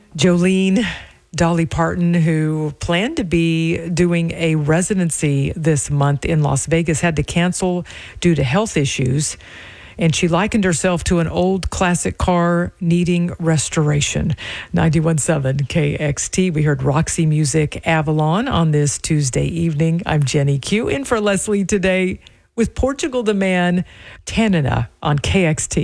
Jolene Dolly Parton, who planned to be doing a residency this month in Las Vegas, had to cancel due to health issues. And she likened herself to an old classic car needing restoration. 91.7 KXT. We heard Roxy Music Avalon on this Tuesday evening. I'm Jenny Q, in for Leslie today with Portugal the Man, Tanana on KXT.